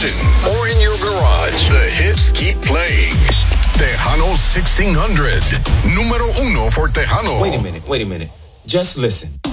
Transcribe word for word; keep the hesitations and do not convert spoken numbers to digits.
kitchen, or in your garage. The hits keep playing. Tejano sixteen hundred. Número uno for Tejano. Wait a minute, wait a minute. Just listen.